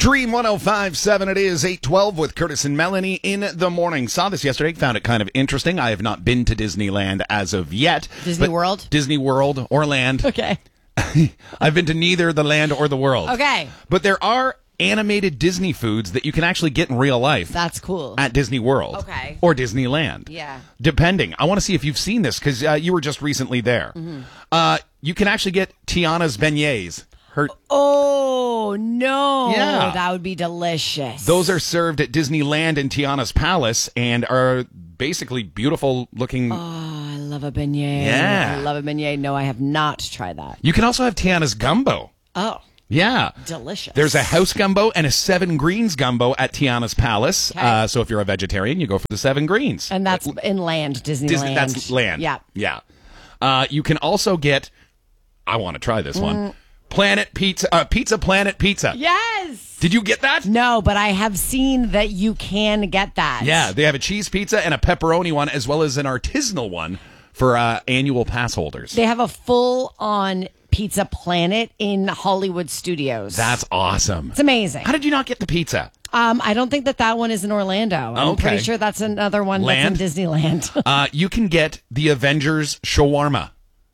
Dream 105.7, it is 8:12 with Curtis and Melanie in the morning. Saw this yesterday, found it kind of interesting. I have not been to Disneyland as of yet. Disney World? Disney World or Land. Okay. I've been to neither the land or the world. Okay. But there are animated Disney foods that you can actually get in real life. That's cool. At Disney World. Okay. Or Disneyland. Yeah. Depending. I want to see if you've seen this because you were just recently there. Mm-hmm. You can actually get Tiana's beignets. Oh, no. Yeah. That would be delicious. Those are served at Disneyland and Tiana's Palace and are basically beautiful looking. Oh, I love a beignet. Yeah. I love a beignet. No, I have not tried that. You can also have Tiana's gumbo. Oh. Yeah. Delicious. There's a house gumbo and a 7 greens gumbo at Tiana's Palace. Okay. So if you're a vegetarian, you go for the 7 greens. And that's in land, Disneyland. That's land. Yeah. Yeah. You can also get, I want to try this one, Planet Pizza, Pizza Planet Pizza. Yes. Did you get that? No, but I have seen that you can get that. Yeah, they have a cheese pizza and a pepperoni one as well as an artisanal one for annual pass holders. They have a full-on Pizza Planet in Hollywood Studios. That's awesome. It's amazing. How did you not get the pizza? I don't think that one is in Orlando. I'm Okay. pretty sure that's another one Land? that's in Disneyland. You can get the Avengers shawarma.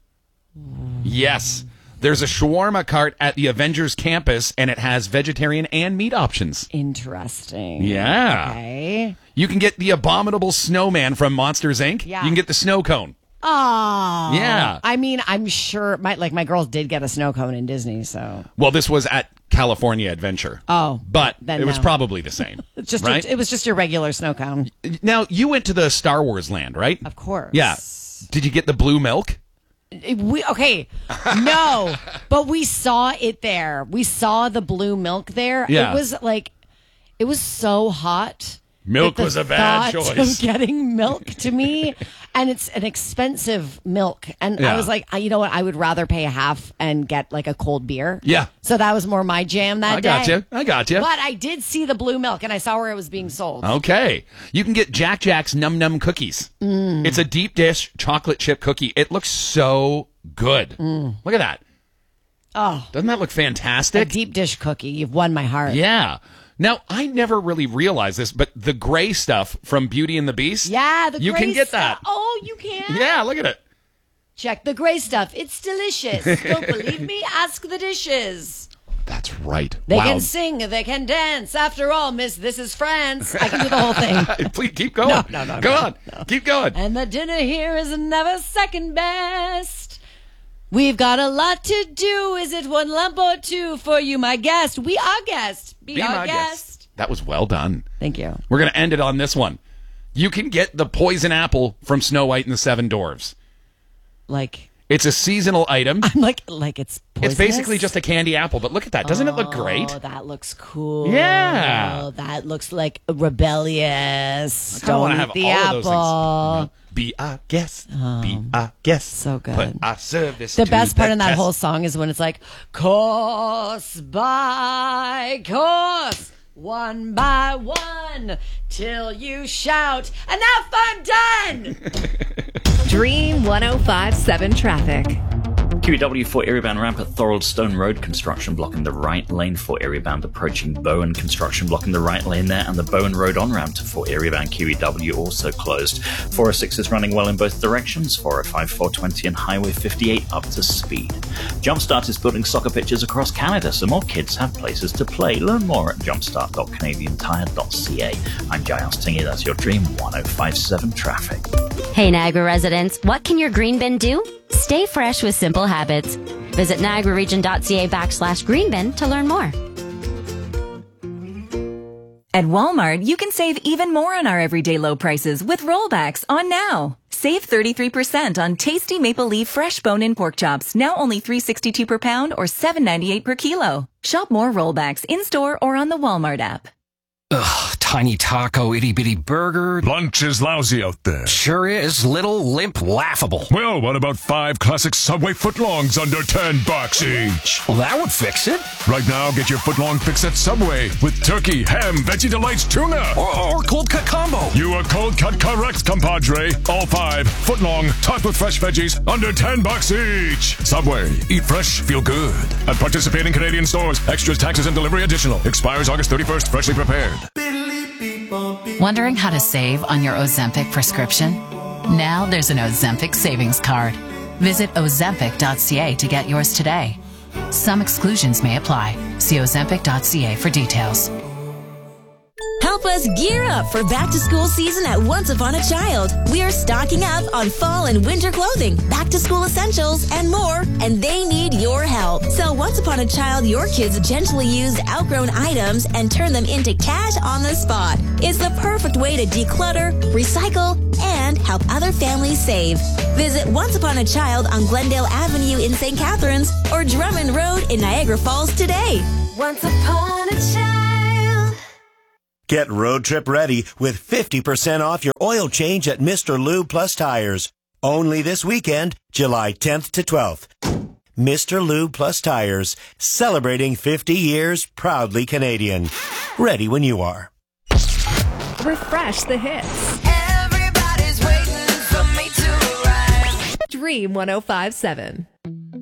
Yes. There's a shawarma cart at the Avengers campus, and it has vegetarian and meat options. Interesting. Yeah. Okay. You can get the abominable snowman from Monsters, Inc. Yeah. You can get the snow cone. Oh. Yeah. I mean, I'm sure my girls did get a snow cone in Disney, so. Well, this was at California Adventure. Oh. But then it was no. probably the same. It's just right? it was just your regular snow cone. Now, you went to the Star Wars land, right? Of course. Yeah. Did you get the blue milk? No, but we saw it there. We saw the blue milk there. Yeah. It was so hot. Milk that the was a bad thought choice. Of getting milk to me, and it's an expensive milk, and Yeah. I was like, you know what? I would rather pay a half and get like a cold beer. Yeah. So that was more my jam that day. I got you. But I did see the blue milk, and I saw where it was being sold. Okay. You can get Jack Jack's Num Num cookies. It's a deep dish chocolate chip cookie. It looks so good. Look at that. Oh, Doesn't that look a fantastic? deep dish cookie. You've won my heart. Yeah. Now, I never really realized this, but the gray stuff from Beauty and the Beast. Yeah, you can get that. Oh, you can? Yeah, look at it. Check the gray stuff. It's delicious. Don't believe me? Ask the dishes. That's right. They Wow. can sing. They can dance. After all, miss, this is France. I can do the whole thing. Please keep going. No, Go on. Keep going. And the dinner here is never second best. We've got a lot to do. Is it one lump or two for you, my guest? We are guest. Be our my guest. That was well done. Thank you. We're going to end it on this one. You can get the poison apple from Snow White and the Seven Dwarfs. It's a seasonal item. I'm like it's poisonous? It's basically just a candy apple, but look at that. Doesn't it look great? Oh, that looks cool. Yeah. Oh, that looks like rebellious. I Don't wanna eat have the all apple. of those things. Be our guest. Be our guest. So good. Put our service The to best part the in that test. whole song is when it's like, course by course, one by one, till you shout, enough, I'm done! Dream 105.7 traffic. QEW for Erie-bound ramp at Thorold Stone Road, construction blocking the right lane for Erie-bound approaching Bowen, construction blocking the right lane there, and the Bowen Road on-ramp to for Erie-bound QEW also closed. 406 is running well in both directions, 405, 420 and Highway 58 up to speed. Jumpstart is building soccer pitches across Canada so more kids have places to play. Learn more at jumpstart.canadiantire.ca. I'm Giles Tingy, that's your Dream 105.7 traffic. Hey Niagara residents, what can your green bin do? Stay fresh with simple habits. Visit niagararegion.ca/greenbin to learn more. At Walmart, you can save even more on our everyday low prices with rollbacks on now. Save 33% on tasty maple leaf fresh bone-in pork chops, now only $3.62 per pound or $7.98 per kilo. Shop more rollbacks in-store or on the Walmart app. Ugh, tiny taco, itty-bitty burger. Lunch is lousy out there. Sure is. Little, limp, laughable. Well, what about 5 classic Subway footlongs under $10 each? Well, that would fix it. Right now, get your footlong fix at Subway with turkey, ham, Veggie Delights, tuna. Or cold cut combo. You are cold cut correct, compadre. All 5 footlong, topped with fresh veggies, under $10 each. Subway. Eat fresh, feel good. At participating Canadian stores. Extras, taxes, and delivery additional. Expires August 31st. Freshly prepared. Wondering how to save on your Ozempic prescription? Now there's an Ozempic savings card. Visit ozempic.ca to get yours today. Some exclusions may apply. See ozempic.ca for details. Help us gear up for back-to-school season at Once Upon a Child. We are stocking up on fall and winter clothing, back-to-school essentials, and more, and they need your help. So Once Upon a Child, your kids gently use outgrown items and turn them into cash on the spot. It's the perfect way to declutter, recycle, and help other families save. Visit Once Upon a Child on Glendale Avenue in St. Catharines or Drummond Road in Niagara Falls today. Once Upon a Child. Get road trip ready with 50% off your oil change at Mr. Lube Plus Tires. Only this weekend, July 10th to 12th. Mr. Lube Plus Tires, celebrating 50 years, proudly Canadian. Ready when you are. Refresh the hits. Everybody's waiting for me to arrive. Dream 105.7.